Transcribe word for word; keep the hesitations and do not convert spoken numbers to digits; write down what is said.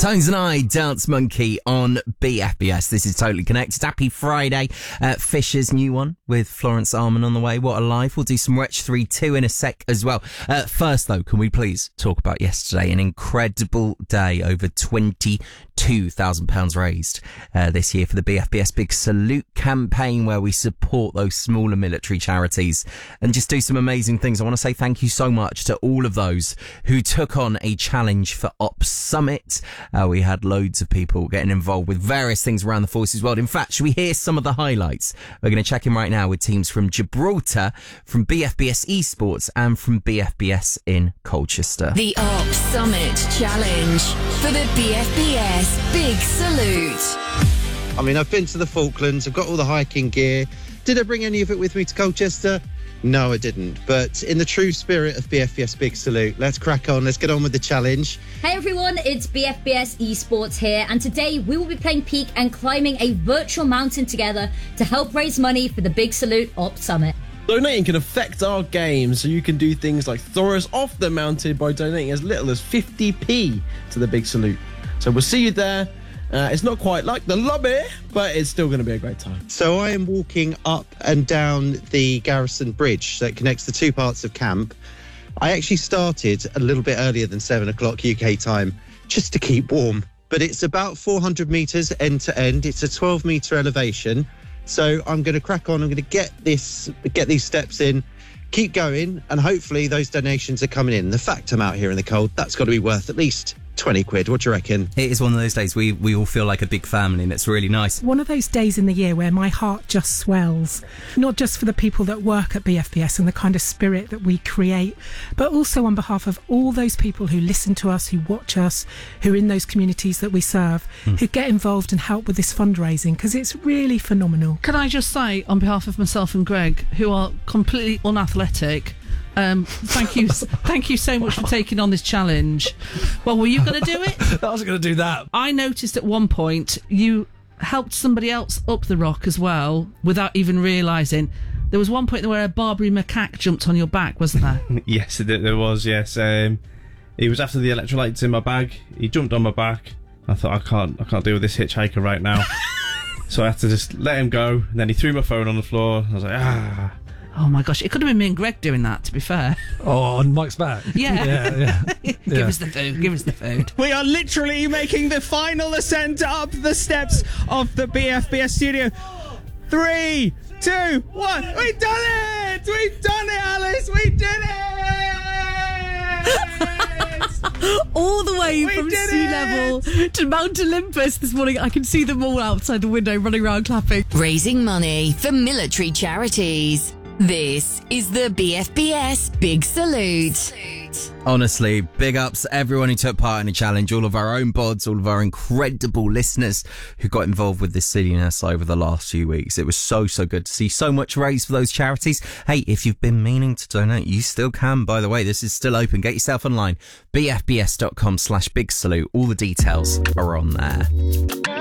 Tones and I, Dance Monkey on B F B S. This is Totally Connected. Happy Friday. Uh, Fisher's new one with Florence Arman on the way. What a life. We'll do some Wretch three two in a sec as well. Uh, first, though, can we please talk about yesterday? An incredible day. Over twenty-two thousand pounds raised uh, this year for the B F B S Big Salute campaign, where we support those smaller military charities and just do some amazing things. I want to say thank you so much to all of those who took on a challenge for Ops Summit. Uh, we had loads of people getting involved with various things around the forces world. In fact, should we hear some of the highlights? We're going to check in right now with teams from Gibraltar, from B F B S Esports, and from B F B S in Colchester. The Ops Summit Challenge for the B F B S Big Salute. I mean, I've been to the Falklands, I've got all the hiking gear. Did I bring any of it with me to Colchester? No, I didn't. But in the true spirit of B F B S Big Salute, let's crack on. Let's get on with the challenge. Hey everyone, it's B F B S Esports here, and today we will be playing Peak and climbing a virtual mountain together to help raise money for the Big Salute Ops Summit. Donating can affect our game, so you can do things like throw us off the mountain by donating as little as fifty p to the Big Salute. So we'll see you there. Uh, it's not quite like the lobby, but it's still going to be a great time. So I am walking up and down the Garrison Bridge that connects the two parts of camp. I actually started a little bit earlier than seven o'clock U K time, just to keep warm. But it's about four hundred metres end to end. It's a twelve metre elevation. So I'm going to crack on. I'm going to get this, get these steps in, keep going, and hopefully those donations are coming in. The fact I'm out here in the cold, that's got to be worth at least twenty quid. What do you reckon? It is one of those days we, we all feel like a big family, and it's really nice. One of those days in the year where my heart just swells, not just for the people that work at B F B S and the kind of spirit that we create, but also on behalf of all those people who listen to us, who watch us, who are in those communities that we serve, mm. who get involved and help with this fundraising, because it's really phenomenal. Can I just say, on behalf of myself and Greg, who are completely unathletic, Um, thank you, thank you so much for taking on this challenge. Well, were you going to do it? I wasn't going to do that. I noticed at one point you helped somebody else up the rock as well, without even realising. There was one point where a Barbary macaque jumped on your back, wasn't there? Yes, there was. Yes, um, he was after the electrolytes in my bag. He jumped on my back. I thought I can't, I can't deal with this hitchhiker right now. So I had to just let him go. And then he threw my phone on the floor. I was like, ah. Oh my gosh, it could have been me and Greg doing that, to be fair. Oh, on Mike's back? Yeah. yeah, yeah. Give yeah. us the food, give us the food. We are literally making the final ascent up the steps of the B F B S studio. Three, two, one. We've done it! We've done it, Alice! We did it! All the way We from did sea it! level to Mount Olympus this morning. I can see them all outside the window running around clapping. Raising money for military charities. This is the B F B S Big Salute. Honestly, big ups to everyone who took part in the challenge, all of our own pods, all of our incredible listeners who got involved with this silliness over the last few weeks. It was so, so good to see so much raised for those charities. Hey, if you've been meaning to donate, you still can, by the way. This is still open. Get yourself online. B F B S dot com slash big salute. All the details are on there.